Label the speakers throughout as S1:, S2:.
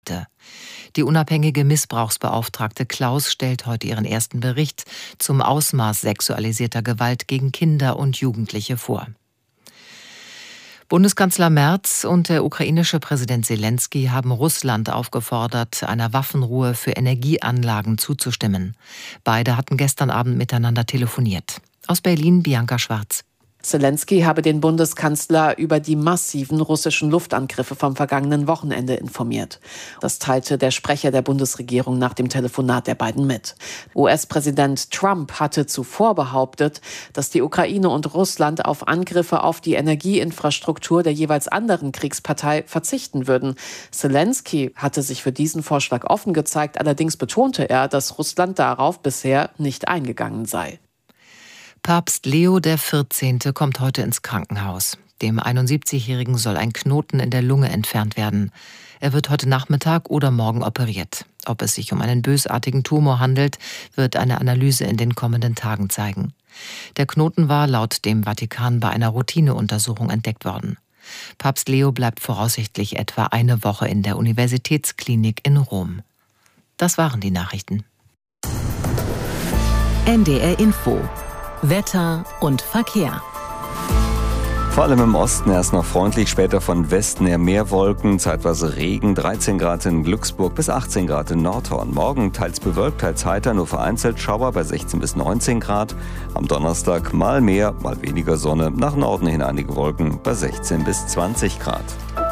S1: Die unabhängige Missbrauchsbeauftragte Klaus stellt heute ihren ersten Bericht zum Ausmaß sexualisierter Gewalt gegen Kinder und Jugendliche vor. Bundeskanzler Merz und der ukrainische Präsident Selenskyj haben Russland aufgefordert, einer Waffenruhe für Energieanlagen zuzustimmen. Beide hatten gestern Abend miteinander telefoniert. Aus Berlin Bianca Schwarz.
S2: Selenskyj habe den Bundeskanzler über die massiven russischen Luftangriffe vom vergangenen Wochenende informiert. Das teilte der Sprecher der Bundesregierung nach dem Telefonat der beiden mit. US-Präsident Trump hatte zuvor behauptet, dass die Ukraine und Russland auf Angriffe auf die Energieinfrastruktur der jeweils anderen Kriegspartei verzichten würden. Selenskyj hatte sich für diesen Vorschlag offen gezeigt, allerdings betonte er, dass Russland darauf bisher nicht eingegangen sei.
S1: Papst Leo XIV. Kommt heute ins Krankenhaus. Dem 71-Jährigen soll ein Knoten in der Lunge entfernt werden. Er wird heute Nachmittag oder morgen operiert. Ob es sich um einen bösartigen Tumor handelt, wird eine Analyse in den kommenden Tagen zeigen. Der Knoten war laut dem Vatikan bei einer Routineuntersuchung entdeckt worden. Papst Leo bleibt voraussichtlich etwa eine Woche in der Universitätsklinik in Rom. Das waren die Nachrichten.
S3: NDR Info. Wetter und Verkehr.
S4: Vor allem im Osten erst noch freundlich, später von Westen her mehr Wolken, zeitweise Regen, 13 Grad in Glücksburg bis 18 Grad in Nordhorn. Morgen teils bewölkt, teils heiter, nur vereinzelt Schauer bei 16 bis 19 Grad. Am Donnerstag mal mehr, mal weniger Sonne, nach Norden hin einige Wolken bei 16 bis 20 Grad.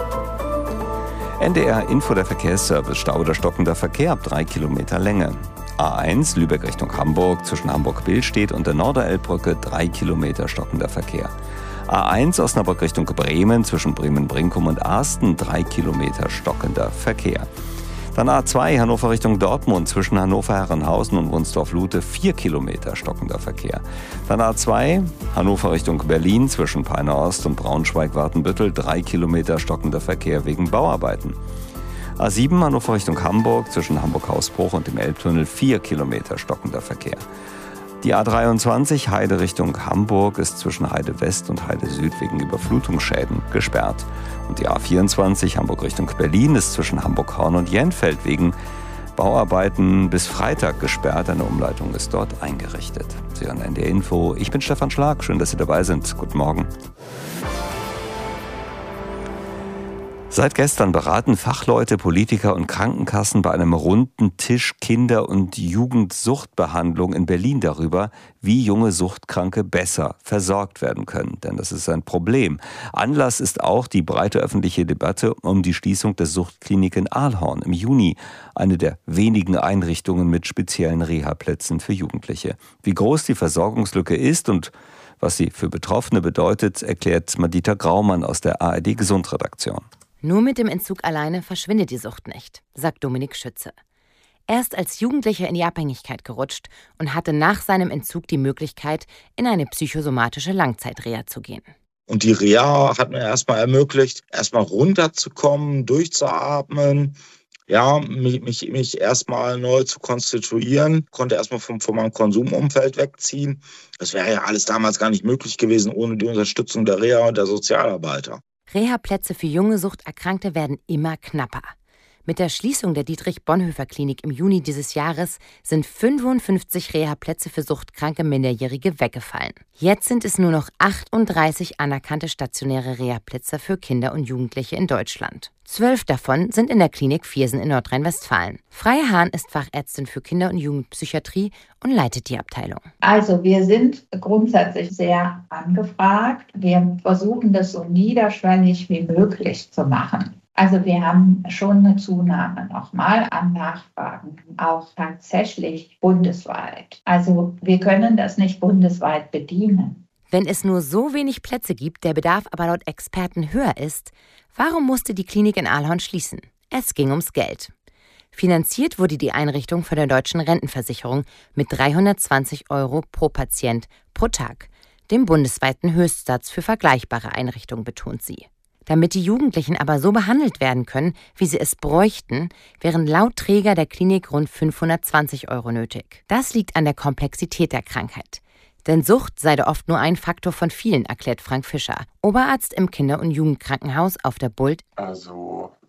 S4: NDR Info, der Verkehrsservice, Stau oder stockender Verkehr ab 3 Kilometer Länge. A1 Lübeck Richtung Hamburg, zwischen Hamburg-Billstedt und der Norderelbbrücke 3 Kilometer stockender Verkehr. A1 Osnabrück Richtung Bremen, zwischen Bremen-Brinkum und Asten 3 Kilometer stockender Verkehr. Dann A2 Hannover Richtung Dortmund, zwischen Hannover-Herrenhausen und Wunsdorf-Lute 4 Kilometer stockender Verkehr. Dann A2 Hannover Richtung Berlin, zwischen Peine Ost und Braunschweig-Watenbüttel 3 Kilometer stockender Verkehr wegen Bauarbeiten. A7 Hannover Richtung Hamburg, zwischen Hamburg-Hausbruch und dem Elbtunnel 4 Kilometer stockender Verkehr. Die A23 Heide Richtung Hamburg ist zwischen Heide West und Heide Süd wegen Überflutungsschäden gesperrt. Und die A24 Hamburg Richtung Berlin ist zwischen Hamburg-Horn und Jenfeld wegen Bauarbeiten bis Freitag gesperrt. Eine Umleitung ist dort eingerichtet. Sie hören NDR Info. Ich bin Stefan Schlag. Schön, dass Sie dabei sind. Guten Morgen. Seit gestern beraten Fachleute, Politiker und Krankenkassen bei einem runden Tisch Kinder- und Jugendsuchtbehandlung in Berlin darüber, wie junge Suchtkranke besser versorgt werden können. Denn das ist ein Problem. Anlass ist auch die breite öffentliche Debatte um die Schließung der Suchtklinik in Ahlhorn im Juni. Eine der wenigen Einrichtungen mit speziellen Reha-Plätzen für Jugendliche. Wie groß die Versorgungslücke ist und was sie für Betroffene bedeutet, erklärt Madita Graumann aus der ARD-Gesundredaktion.
S5: Nur mit dem Entzug alleine verschwindet die Sucht nicht, sagt Dominik Schütze. Er ist als Jugendlicher in die Abhängigkeit gerutscht und hatte nach seinem Entzug die Möglichkeit, in eine psychosomatische Langzeitreha zu gehen.
S6: Und die Reha hat mir erstmal ermöglicht, erstmal runterzukommen, durchzuatmen, ja, mich erstmal neu zu konstituieren, konnte erstmal von meinem Konsumumfeld wegziehen. Das wäre ja alles damals gar nicht möglich gewesen ohne die Unterstützung der Reha und der Sozialarbeiter.
S5: Reha-Plätze für junge Suchterkrankte werden immer knapper. Mit der Schließung der Dietrich-Bonhoeffer-Klinik im Juni dieses Jahres sind 55 Reha-Plätze für suchtkranke Minderjährige weggefallen. Jetzt sind es nur noch 38 anerkannte stationäre Reha-Plätze für Kinder und Jugendliche in Deutschland. 12 davon sind in der Klinik Viersen in Nordrhein-Westfalen. Freya Hahn ist Fachärztin für Kinder- und Jugendpsychiatrie und leitet die Abteilung.
S7: Also wir sind grundsätzlich sehr angefragt. Wir versuchen das so niederschwellig wie möglich zu machen. Also wir haben schon eine Zunahme nochmal an Nachfragen, auch tatsächlich bundesweit. Also wir können das nicht bundesweit bedienen.
S5: Wenn es nur so wenig Plätze gibt, der Bedarf aber laut Experten höher ist, warum musste die Klinik in Ahlhorn schließen? Es ging ums Geld. Finanziert wurde die Einrichtung von der Deutschen Rentenversicherung mit 320 € pro Patient pro Tag, dem bundesweiten Höchstsatz für vergleichbare Einrichtungen, betont sie. Damit die Jugendlichen aber so behandelt werden können, wie sie es bräuchten, wären laut Träger der Klinik rund 520 € nötig. Das liegt an der Komplexität der Krankheit. Denn Sucht sei da oft nur ein Faktor von vielen, erklärt Frank Fischer, Oberarzt im Kinder- und Jugendkrankenhaus auf der Bult.
S8: Also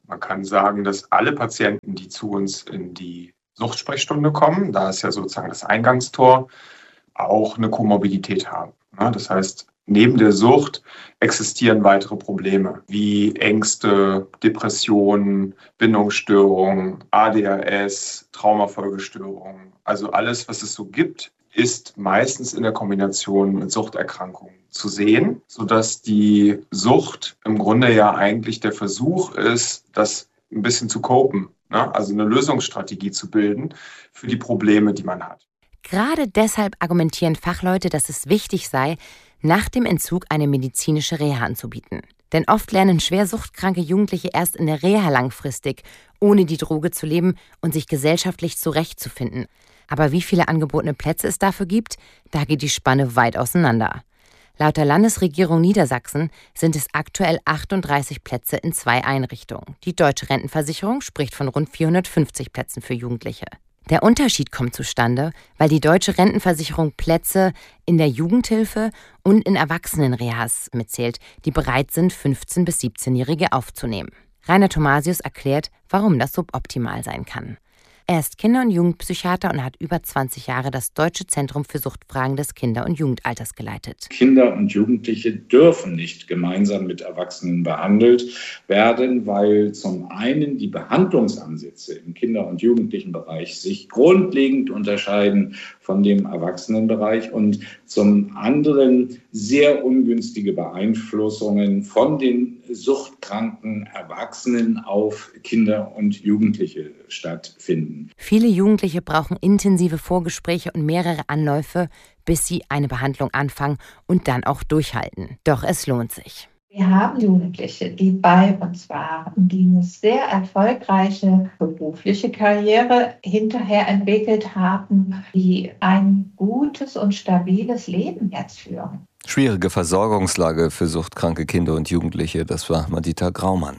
S8: Man kann sagen, dass alle Patienten, die zu uns in die Suchtsprechstunde kommen, da ist ja sozusagen das Eingangstor, auch eine Komorbidität haben. Das heißt, neben der Sucht existieren weitere Probleme wie Ängste, Depressionen, Bindungsstörungen, ADHS, Traumafolgestörungen. Also alles, was es so gibt, ist meistens in der Kombination mit Suchterkrankungen zu sehen, sodass die Sucht im Grunde ja eigentlich der Versuch ist, das ein bisschen zu copen, also eine Lösungsstrategie zu bilden für die Probleme, die man hat.
S5: Gerade deshalb argumentieren Fachleute, dass es wichtig sei, nach dem Entzug eine medizinische Reha anzubieten. Denn oft lernen schwer suchtkranke Jugendliche erst in der Reha langfristig, ohne die Droge zu leben und sich gesellschaftlich zurechtzufinden. Aber wie viele angebotene Plätze es dafür gibt, da geht die Spanne weit auseinander. Laut der Landesregierung Niedersachsen sind es aktuell 38 Plätze in 2 Einrichtungen. Die Deutsche Rentenversicherung spricht von rund 450 Plätzen für Jugendliche. Der Unterschied kommt zustande, weil die Deutsche Rentenversicherung Plätze in der Jugendhilfe und in Erwachsenenrehas mitzählt, die bereit sind, 15- bis 17-Jährige aufzunehmen. Rainer Thomasius erklärt, warum das suboptimal sein kann. Er ist Kinder- und Jugendpsychiater und hat über 20 Jahre das Deutsche Zentrum für Suchtfragen des Kinder- und Jugendalters geleitet.
S9: Kinder und Jugendliche dürfen nicht gemeinsam mit Erwachsenen behandelt werden, weil zum einen die Behandlungsansätze im Kinder- und Jugendlichenbereich sich grundlegend unterscheiden von dem Erwachsenenbereich und zum anderen sehr ungünstige Beeinflussungen von den suchtkranken Erwachsenen auf Kinder und Jugendliche stattfinden.
S5: Viele Jugendliche brauchen intensive Vorgespräche und mehrere Anläufe, bis sie eine Behandlung anfangen und dann auch durchhalten. Doch es lohnt sich.
S7: Wir haben Jugendliche, die bei uns waren, die eine sehr erfolgreiche berufliche Karriere hinterher entwickelt haben, die ein gutes und stabiles Leben jetzt führen.
S4: Schwierige Versorgungslage für suchtkranke Kinder und Jugendliche, das war Madita Graumann.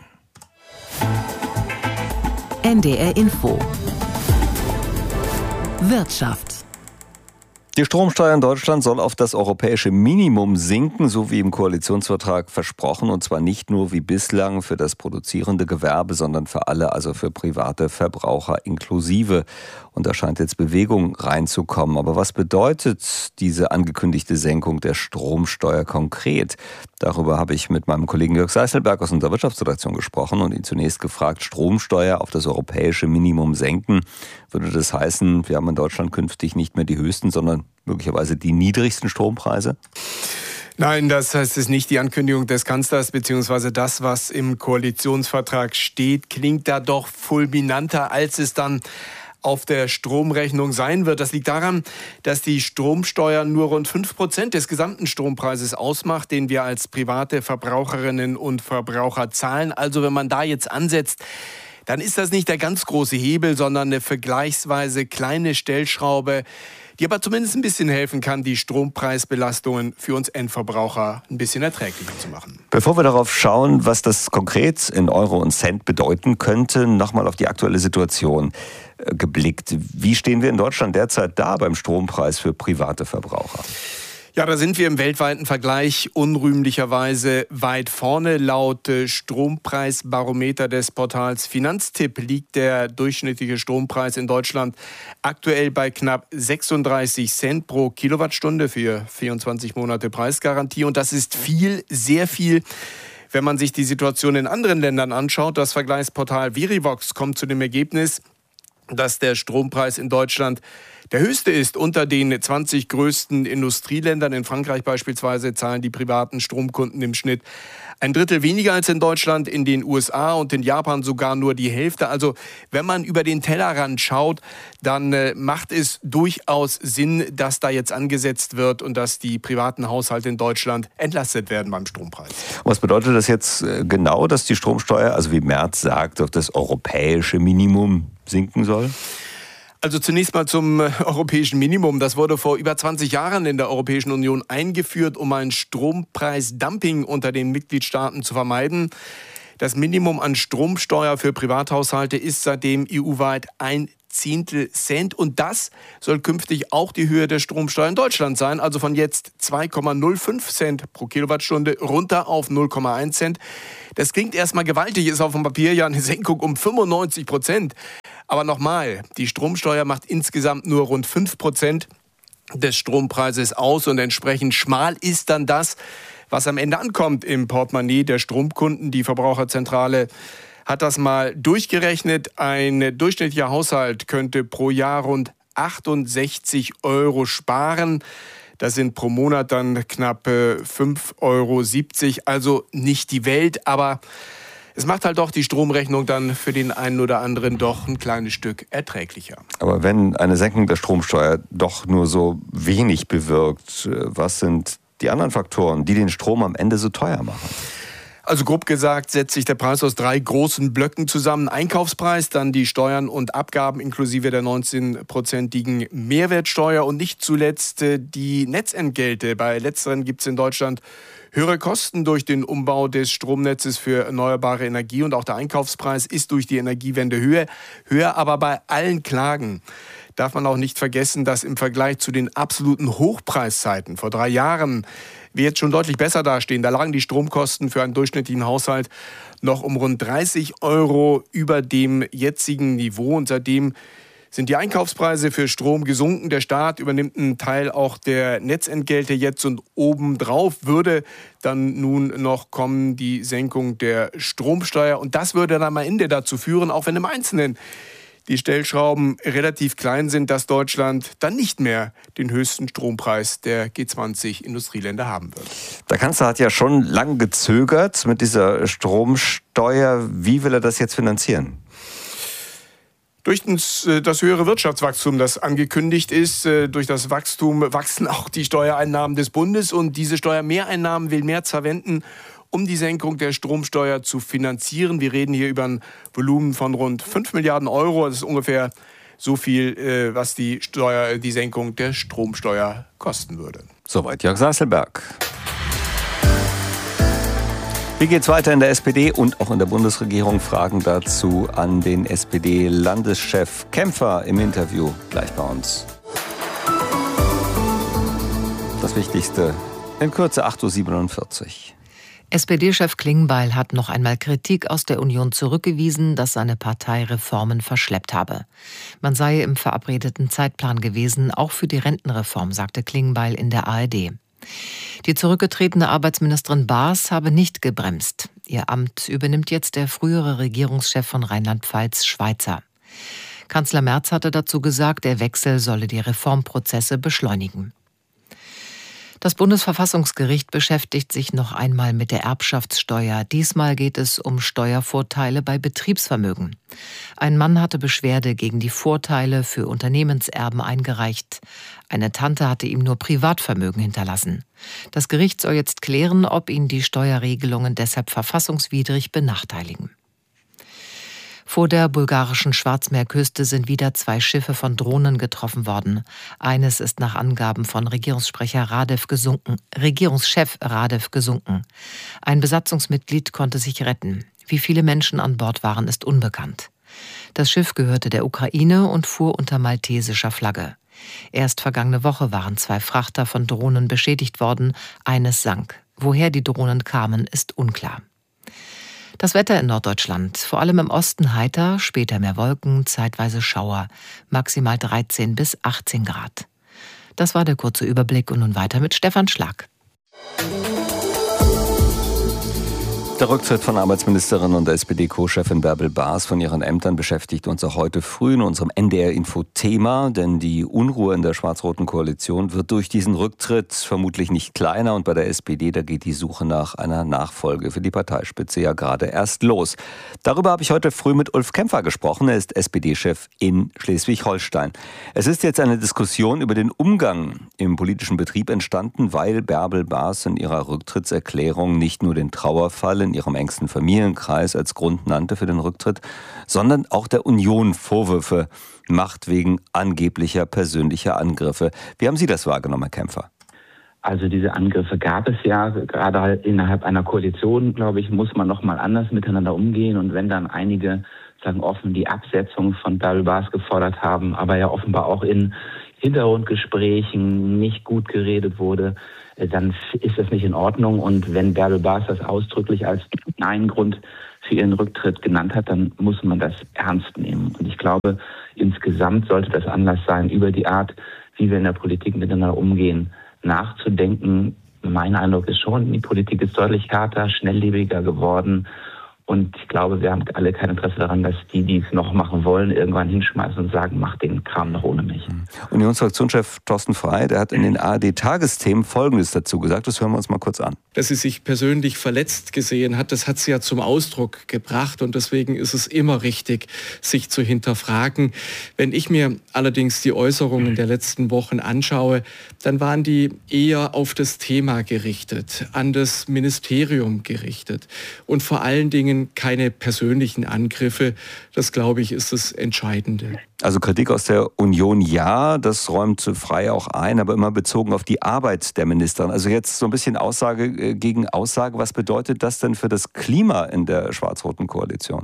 S3: NDR Info. Wirtschaft.
S4: Die Stromsteuer in Deutschland soll auf das europäische Minimum sinken, so wie im Koalitionsvertrag versprochen. Und zwar nicht nur wie bislang für das produzierende Gewerbe, sondern für alle, also für private Verbraucher inklusive. Und da scheint jetzt Bewegung reinzukommen. Aber was bedeutet diese angekündigte Senkung der Stromsteuer konkret? Darüber habe ich mit meinem Kollegen Jörg Seißelberg aus unserer Wirtschaftsredaktion gesprochen und ihn zunächst gefragt, Stromsteuer auf das europäische Minimum senken. Würde das heißen, wir haben in Deutschland künftig nicht mehr die höchsten, sondern möglicherweise die niedrigsten Strompreise?
S10: Nein, das heißt es nicht. Die Ankündigung des Kanzlers bzw. das, was im Koalitionsvertrag steht, klingt da doch fulminanter, als es dann auf der Stromrechnung sein wird. Das liegt daran, dass die Stromsteuer nur rund 5% des gesamten Strompreises ausmacht, den wir als private Verbraucherinnen und Verbraucher zahlen. Also wenn man da jetzt ansetzt, dann ist das nicht der ganz große Hebel, sondern eine vergleichsweise kleine Stellschraube, die aber zumindest ein bisschen helfen kann, die Strompreisbelastungen für uns Endverbraucher ein bisschen erträglicher zu machen.
S4: Bevor wir darauf schauen, was das konkret in Euro und Cent bedeuten könnte, nochmal auf die aktuelle Situation geblickt. Wie stehen wir in Deutschland derzeit da beim Strompreis für private Verbraucher?
S10: Ja, da sind wir im weltweiten Vergleich unrühmlicherweise weit vorne. Laut Strompreisbarometer des Portals Finanztipp liegt der durchschnittliche Strompreis in Deutschland aktuell bei knapp 36 Cent pro Kilowattstunde für 24 Monate Preisgarantie. Und das ist viel, sehr viel. Wenn man sich die Situation in anderen Ländern anschaut, das Vergleichsportal Verivox kommt zu dem Ergebnis, dass der Strompreis in Deutschland der höchste ist unter den 20 größten Industrieländern. In Frankreich beispielsweise zahlen die privaten Stromkunden im Schnitt ein Drittel weniger als in Deutschland, in den USA und in Japan sogar nur die Hälfte. Also wenn man über den Tellerrand schaut, dann macht es durchaus Sinn, dass da jetzt angesetzt wird und dass die privaten Haushalte in Deutschland entlastet werden beim Strompreis.
S4: Was bedeutet das jetzt genau, dass die Stromsteuer, also wie Merz sagt, auf das europäische Minimum sinken soll?
S10: Also zunächst mal zum europäischen Minimum. Das wurde vor über 20 Jahren in der Europäischen Union eingeführt, um ein Strompreisdumping unter den Mitgliedstaaten zu vermeiden. Das Minimum an Stromsteuer für Privathaushalte ist seitdem EU-weit 1 Zehntel Cent. Und das soll künftig auch die Höhe der Stromsteuer in Deutschland sein. Also von jetzt 2,05 Cent pro Kilowattstunde runter auf 0,1 Cent. Das klingt erstmal gewaltig, ist auf dem Papier ja eine Senkung um 95%. Aber nochmal, die Stromsteuer macht insgesamt nur rund 5% des Strompreises aus. Und entsprechend schmal ist dann das, was am Ende ankommt im Portemonnaie der Stromkunden. Die Verbraucherzentrale hat das mal durchgerechnet. Ein durchschnittlicher Haushalt könnte pro Jahr rund 68 € sparen. Das sind pro Monat dann knapp 5,70 €. Also nicht die Welt, aber es macht halt doch die Stromrechnung dann für den einen oder anderen doch ein kleines Stück erträglicher.
S4: Aber wenn eine Senkung der Stromsteuer doch nur so wenig bewirkt, was sind die anderen Faktoren, die den Strom am Ende so teuer machen?
S10: Also grob gesagt setzt sich der Preis aus 3 großen Blöcken zusammen. Einkaufspreis, dann die Steuern und Abgaben inklusive der 19%igen Mehrwertsteuer und nicht zuletzt die Netzentgelte. Bei letzteren gibt es in Deutschland höhere Kosten durch den Umbau des Stromnetzes für erneuerbare Energie und auch der Einkaufspreis ist durch die Energiewende höher, aber bei allen Klagen darf man auch nicht vergessen, dass im Vergleich zu den absoluten Hochpreiszeiten vor 3 Jahren wir jetzt schon deutlich besser dastehen. Da lagen die Stromkosten für einen durchschnittlichen Haushalt noch um rund 30 € über dem jetzigen Niveau. Und seitdem sind die Einkaufspreise für Strom gesunken. Der Staat übernimmt einen Teil auch der Netzentgelte jetzt. Und obendrauf würde dann nun noch kommen die Senkung der Stromsteuer. Und das würde dann am Ende dazu führen, auch wenn im Einzelnen die Stellschrauben relativ klein sind, dass Deutschland dann nicht mehr den höchsten Strompreis der G20-Industrieländer haben wird.
S4: Der Kanzler hat ja schon lange gezögert mit dieser Stromsteuer. Wie will er das jetzt finanzieren?
S10: Durch das höhere Wirtschaftswachstum, das angekündigt ist, durch das Wachstum wachsen auch die Steuereinnahmen des Bundes. Und diese Steuermehreinnahmen will Merz verwenden, um die Senkung der Stromsteuer zu finanzieren. Wir reden hier über ein Volumen von rund 5 Milliarden €. Das ist ungefähr so viel, was die Senkung der Stromsteuer kosten würde.
S4: Soweit Jörg Seißelberg. Wie geht's weiter in der SPD und auch in der Bundesregierung? Fragen dazu an den SPD-Landeschef Kempfer im Interview gleich bei uns. Das Wichtigste in Kürze 8:47 Uhr.
S1: SPD-Chef Klingbeil hat noch einmal Kritik aus der Union zurückgewiesen, dass seine Partei Reformen verschleppt habe. Man sei im verabredeten Zeitplan gewesen, auch für die Rentenreform, sagte Klingbeil in der ARD. Die zurückgetretene Arbeitsministerin Baas habe nicht gebremst. Ihr Amt übernimmt jetzt der frühere Regierungschef von Rheinland-Pfalz, Schweizer. Kanzler Merz hatte dazu gesagt, der Wechsel solle die Reformprozesse beschleunigen. Das Bundesverfassungsgericht beschäftigt sich noch einmal mit der Erbschaftssteuer. Diesmal geht es um Steuervorteile bei Betriebsvermögen. Ein Mann hatte Beschwerde gegen die Vorteile für Unternehmenserben eingereicht. Eine Tante hatte ihm nur Privatvermögen hinterlassen. Das Gericht soll jetzt klären, ob ihn die Steuerregelungen deshalb verfassungswidrig benachteiligen. Vor der bulgarischen Schwarzmeerküste sind wieder 2 Schiffe von Drohnen getroffen worden. Eines ist nach Angaben von Regierungschef Radev gesunken. Ein Besatzungsmitglied konnte sich retten. Wie viele Menschen an Bord waren, ist unbekannt. Das Schiff gehörte der Ukraine und fuhr unter maltesischer Flagge. Erst vergangene Woche waren 2 Frachter von Drohnen beschädigt worden. Eines sank. Woher die Drohnen kamen, ist unklar. Das Wetter in Norddeutschland, vor allem im Osten heiter, später mehr Wolken, zeitweise Schauer, maximal 13 bis 18 Grad. Das war der kurze Überblick und nun weiter mit Stefan Schlag.
S4: Der Rücktritt von Arbeitsministerin und SPD-Co-Chefin Bärbel Baas von ihren Ämtern beschäftigt uns auch heute früh in unserem NDR-Info-Thema, denn die Unruhe in der schwarz-roten Koalition wird durch diesen Rücktritt vermutlich nicht kleiner und bei der SPD, da geht die Suche nach einer Nachfolge für die Parteispitze ja gerade erst los. Darüber habe ich heute früh mit Ulf Kempfer gesprochen, er ist SPD-Chef in Schleswig-Holstein. Es ist jetzt eine Diskussion über den Umgang im politischen Betrieb entstanden, weil Bärbel Baas in ihrer Rücktrittserklärung nicht nur den Trauerfall in ihrem engsten Familienkreis als Grund nannte für den Rücktritt, sondern auch der Union Vorwürfe macht wegen angeblicher persönlicher Angriffe. Wie haben Sie das wahrgenommen, Herr Kempfer?
S11: Also diese Angriffe gab es ja, gerade halt innerhalb einer Koalition, glaube ich, muss man noch mal anders miteinander umgehen. Und wenn dann einige sagen offen die Absetzung von Bärbel Baas gefordert haben, aber ja offenbar auch in Hintergrundgesprächen nicht gut geredet wurde, dann ist das nicht in Ordnung. Und wenn Bärbel Baas das ausdrücklich als einen Grund für ihren Rücktritt genannt hat, dann muss man das ernst nehmen. Und ich glaube, insgesamt sollte das Anlass sein, über die Art, wie wir in der Politik miteinander umgehen, nachzudenken. Mein Eindruck ist schon, die Politik ist deutlich härter, schnelllebiger geworden. Und ich glaube, wir haben alle kein Interesse daran, dass die es noch machen wollen, irgendwann hinschmeißen und sagen, mach den Kram noch ohne mich.
S4: Unionsfraktionschef Thorsten Frey, der hat in den ARD-Tagesthemen Folgendes dazu gesagt. Das hören wir uns mal kurz an.
S12: Dass sie sich persönlich verletzt gesehen hat, das hat sie ja zum Ausdruck gebracht. Und deswegen ist es immer richtig, sich zu hinterfragen. Wenn ich mir allerdings die Äußerungen der letzten Wochen anschaue, dann waren die eher auf das Thema gerichtet, an das Ministerium gerichtet und vor allen Dingen keine persönlichen Angriffe. Das, glaube ich, ist das Entscheidende.
S4: Also Kritik aus der Union, ja, das räumt Frey auch ein, aber immer bezogen auf die Arbeit der Ministerin. Also jetzt so ein bisschen Aussage gegen Aussage. Was bedeutet das denn für das Klima in der schwarz-roten Koalition?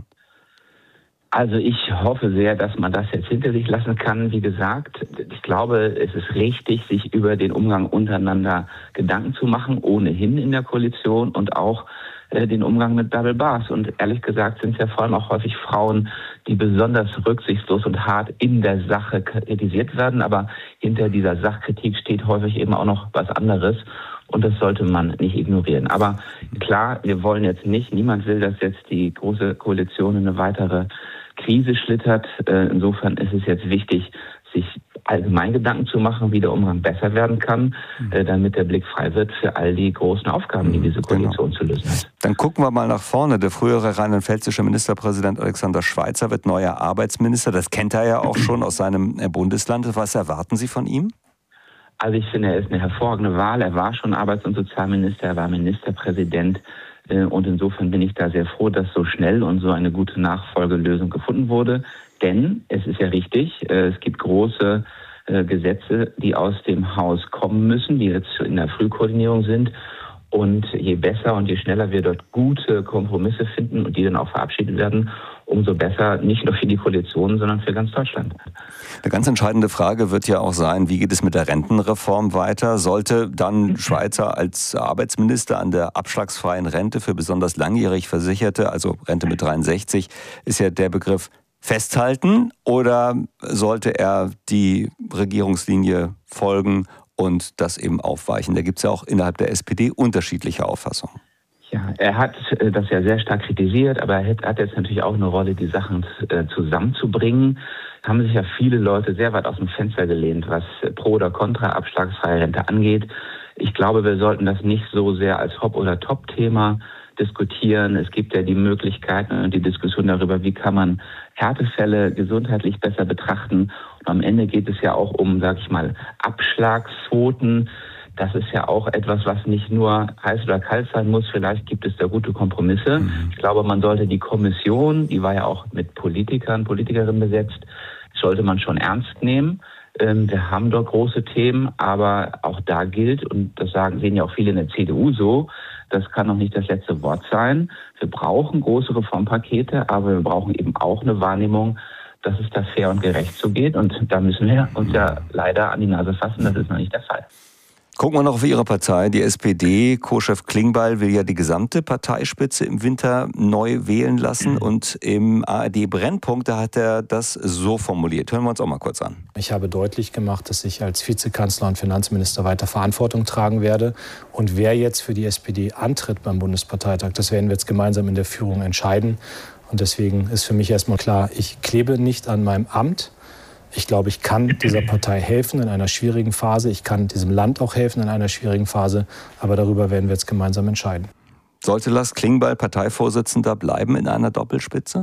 S11: Also ich hoffe sehr, dass man das jetzt hinter sich lassen kann. Wie gesagt, ich glaube, es ist richtig, sich über den Umgang untereinander Gedanken zu machen, ohnehin in der Koalition und auch den Umgang mit Bärbel Baas. Und ehrlich gesagt sind es ja vor allem auch häufig Frauen, die besonders rücksichtslos und hart in der Sache kritisiert werden. Aber hinter dieser Sachkritik steht häufig eben auch noch was anderes. Und das sollte man nicht ignorieren. Aber klar, wir wollen jetzt nicht, niemand will, dass jetzt die Große Koalition in eine weitere Krise schlittert. Insofern ist es jetzt wichtig, sich allgemein Gedanken zu machen, wie der Umgang besser werden kann, damit der Blick frei wird für all die großen Aufgaben, die diese Koalition zu lösen hat.
S4: Dann gucken wir mal nach vorne. Der frühere rheinland-pfälzische Ministerpräsident Alexander Schweitzer wird neuer Arbeitsminister. Das kennt er ja auch schon aus seinem Bundesland. Was erwarten Sie von ihm?
S11: Also ich finde, er ist eine hervorragende Wahl. Er war schon Arbeits- und Sozialminister, er war Ministerpräsident. Und insofern bin ich da sehr froh, dass so schnell und so eine gute Nachfolgelösung gefunden wurde. Denn es ist ja richtig, es gibt große Gesetze, die aus dem Haus kommen müssen, die jetzt in der Frühkoordinierung sind. Und je besser und je schneller wir dort gute Kompromisse finden und die dann auch verabschiedet werden, umso besser, nicht nur für die Koalition, sondern für ganz Deutschland.
S4: Eine ganz entscheidende Frage wird ja auch sein, wie geht es mit der Rentenreform weiter? Sollte dann Schweitzer als Arbeitsminister an der abschlagsfreien Rente für besonders langjährig Versicherte, also Rente mit 63, ist ja der Begriff, festhalten? Oder sollte er die Regierungslinie folgen und das eben aufweichen? Da gibt es ja auch innerhalb der SPD unterschiedliche Auffassungen.
S11: Ja, er hat das ja sehr stark kritisiert, aber er hat jetzt natürlich auch eine Rolle, die Sachen zusammenzubringen. Da haben sich ja viele Leute sehr weit aus dem Fenster gelehnt, was Pro- oder Contra abschlagsfreie Rente angeht. Ich glaube, wir sollten das nicht so sehr als Hop- oder Top-Thema diskutieren. Es gibt ja die Möglichkeiten und die Diskussion darüber, wie kann man Härtefälle gesundheitlich besser betrachten. Und am Ende geht es ja auch um, sag ich mal, Abschlagsquoten. Das ist ja auch etwas, was nicht nur heiß oder kalt sein muss. Vielleicht gibt es da gute Kompromisse. Ich glaube, man sollte die Kommission, die war ja auch mit Politikerinnen besetzt, sollte man schon ernst nehmen. Wir haben dort große Themen, aber auch da gilt, und das sehen ja auch viele in der CDU so, das kann noch nicht das letzte Wort sein. Wir brauchen große Reformpakete, aber wir brauchen eben auch eine Wahrnehmung, dass es da fair und gerecht zugeht. Und da müssen wir uns ja leider an die Nase fassen, das ist noch nicht der Fall.
S4: Gucken wir noch auf Ihre Partei, die SPD. Co-Chef Klingbeil will ja die gesamte Parteispitze im Winter neu wählen lassen. Und im ARD-Brennpunkt, da hat er das so formuliert. Hören wir uns auch mal kurz an.
S13: Ich habe deutlich gemacht, dass ich als Vizekanzler und Finanzminister weiter Verantwortung tragen werde. Und wer jetzt für die SPD antritt beim Bundesparteitag, das werden wir jetzt gemeinsam in der Führung entscheiden. Und deswegen ist für mich erstmal klar, ich klebe nicht an meinem Amt. Ich glaube, ich kann dieser Partei helfen in einer schwierigen Phase. Ich kann diesem Land auch helfen in einer schwierigen Phase. Aber darüber werden wir jetzt gemeinsam entscheiden.
S4: Sollte Lars Klingbeil Parteivorsitzender bleiben in einer Doppelspitze?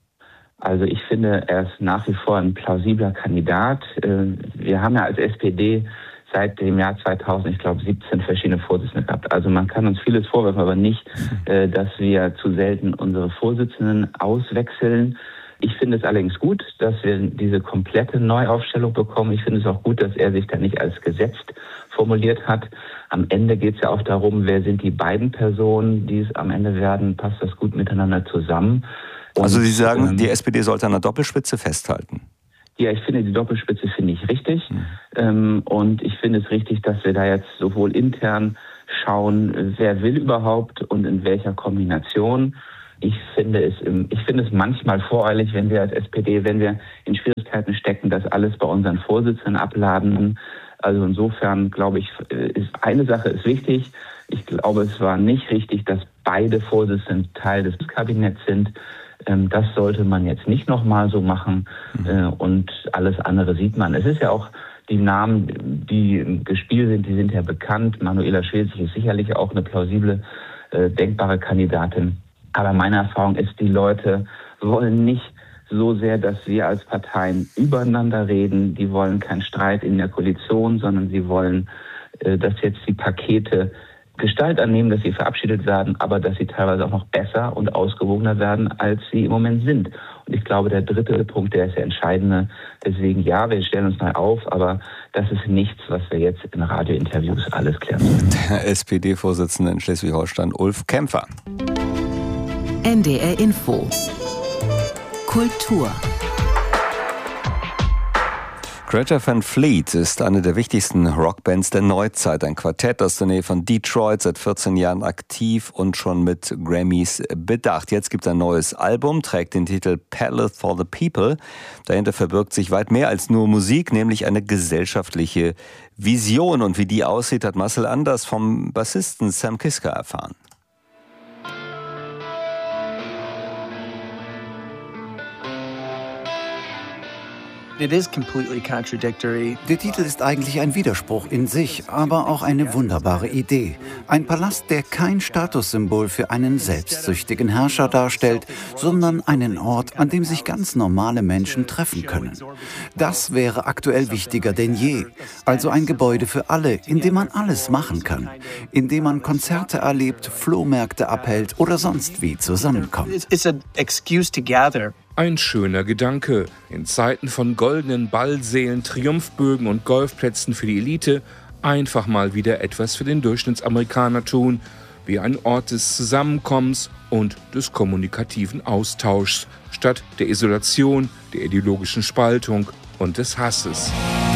S11: Also ich finde, er ist nach wie vor ein plausibler Kandidat. Wir haben ja als SPD seit dem Jahr 2000, ich glaube, 17 verschiedene Vorsitzende gehabt. Also man kann uns vieles vorwerfen, aber nicht, dass wir zu selten unsere Vorsitzenden auswechseln. Ich finde es allerdings gut, dass wir diese komplette Neuaufstellung bekommen. Ich finde es auch gut, dass er sich da nicht als gesetzt formuliert hat. Am Ende geht es ja auch darum, wer sind die beiden Personen, die es am Ende werden, passt das gut miteinander zusammen.
S4: Also Sie sagen, die SPD sollte an der Doppelspitze festhalten?
S11: Ja, ich finde, die Doppelspitze finde ich richtig. Und ich finde es richtig, dass wir da jetzt sowohl intern schauen, wer will überhaupt und in welcher Kombination. Ich finde es manchmal voreilig, wenn wir als SPD, wenn wir in Schwierigkeiten stecken, das alles bei unseren Vorsitzenden abladen. Also insofern glaube ich, ist eine Sache ist wichtig. Ich glaube, es war nicht richtig, dass beide Vorsitzenden Teil des Kabinetts sind. Das sollte man jetzt nicht nochmal so machen. Und alles andere sieht man. Es ist ja auch die Namen, die im Spiel sind, die sind ja bekannt. Manuela Schwesig ist sicherlich auch eine plausible, denkbare Kandidatin. Aber meine Erfahrung ist, die Leute wollen nicht so sehr, dass wir als Parteien übereinander reden. Die wollen keinen Streit in der Koalition, sondern sie wollen, dass jetzt die Pakete Gestalt annehmen, dass sie verabschiedet werden, aber dass sie teilweise auch noch besser und ausgewogener werden, als sie im Moment sind. Und ich glaube, der dritte Punkt, der ist der entscheidende. Deswegen, ja, wir stellen uns neu auf, aber das ist nichts, was wir jetzt in Radiointerviews alles klären müssen.
S4: Der SPD-Vorsitzende in Schleswig-Holstein, Ulf Kämpfer.
S3: NDR Info. Kultur.
S4: Greta Van Fleet ist eine der wichtigsten Rockbands der Neuzeit. Ein Quartett aus der Nähe von Detroit, seit 14 Jahren aktiv und schon mit Grammys bedacht. Jetzt gibt es ein neues Album, trägt den Titel Palace for the People. Dahinter verbirgt sich weit mehr als nur Musik, nämlich eine gesellschaftliche Vision. Und wie die aussieht, hat Marcel Anders vom Bassisten Sam Kiska erfahren.
S14: Der Titel ist eigentlich ein Widerspruch in sich, aber auch eine wunderbare Idee. Ein Palast, der kein Statussymbol für einen selbstsüchtigen Herrscher darstellt, sondern einen Ort, an dem sich ganz normale Menschen treffen können. Das wäre aktuell wichtiger denn je. Also ein Gebäude für alle, in dem man alles machen kann, in dem man Konzerte erlebt, Flohmärkte abhält oder sonst wie zusammenkommt.
S15: Ein schöner Gedanke. In Zeiten von goldenen Ballsälen, Triumphbögen und Golfplätzen für die Elite einfach mal wieder etwas für den Durchschnittsamerikaner tun, wie ein Ort des Zusammenkommens und des kommunikativen Austauschs, statt der Isolation, der ideologischen Spaltung und des Hasses.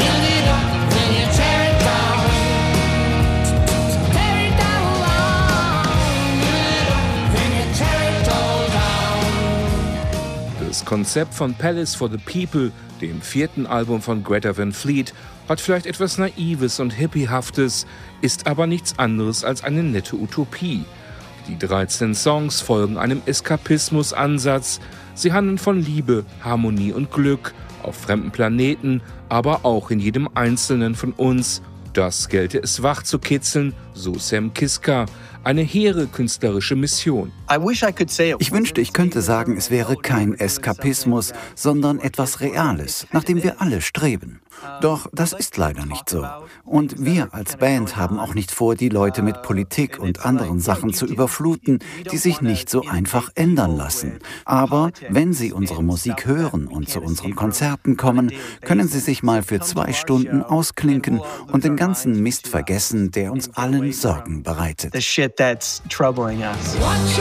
S15: Das Konzept von Palace for the People, dem 4. Album von Greta Van Fleet, hat vielleicht etwas Naives und Hippiehaftes, ist aber nichts anderes als eine nette Utopie. Die 13 Songs folgen einem Eskapismus-Ansatz. Sie handeln von Liebe, Harmonie und Glück, auf fremden Planeten, aber auch in jedem Einzelnen von uns. Das gelte es wach zu kitzeln, so Sam Kiska. Eine hehre künstlerische Mission.
S14: Ich wünschte, ich könnte sagen, es wäre kein Eskapismus, sondern etwas Reales, nach dem wir alle streben. Doch das ist leider nicht so. Und wir als Band haben auch nicht vor, die Leute mit Politik und anderen Sachen zu überfluten, die sich nicht so einfach ändern lassen. Aber wenn Sie unsere Musik hören und zu unseren Konzerten kommen, können Sie sich mal für 2 Stunden ausklinken und den ganzen Mist vergessen, der uns allen Sorgen bereitet.